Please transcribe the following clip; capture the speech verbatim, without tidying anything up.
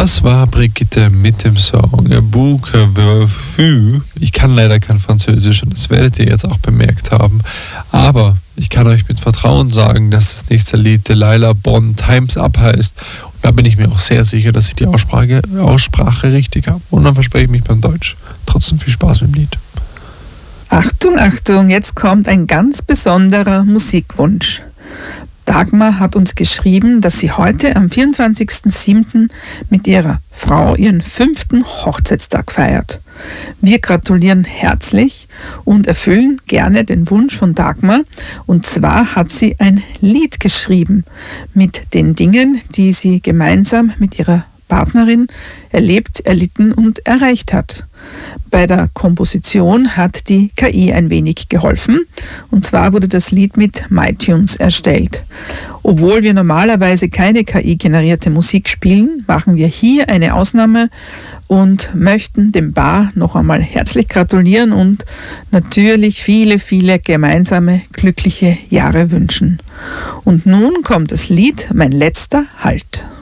Das war Brigitte mit dem Song Bouque Verfu. Ich kann leider kein Französisch und das werdet ihr jetzt auch bemerkt haben. Aber ich kann euch mit Vertrauen sagen, dass das nächste Lied Delilah Bonn Time's Up heißt. Und da bin ich mir auch sehr sicher, dass ich die Aussprache, Aussprache richtig habe. Und dann verspreche ich mich beim Deutsch. Trotzdem viel Spaß mit dem Lied. Achtung, Achtung, jetzt kommt ein ganz besonderer Musikwunsch. Dagmar hat uns geschrieben, dass sie heute am vierundzwanzigsten siebten mit ihrer Frau ihren fünften Hochzeitstag feiert. Wir gratulieren herzlich und erfüllen gerne den Wunsch von Dagmar. Und zwar hat sie ein Lied geschrieben mit den Dingen, die sie gemeinsam mit ihrer Partnerin erlebt, erlitten und erreicht hat. Bei der Komposition hat die K I ein wenig geholfen. Und zwar wurde das Lied mit MyTunes erstellt. Obwohl wir normalerweise keine K I-generierte Musik spielen, machen wir hier eine Ausnahme und möchten dem Paar noch einmal herzlich gratulieren und natürlich viele, viele gemeinsame, glückliche Jahre wünschen. Und nun kommt das Lied Mein letzter Halt.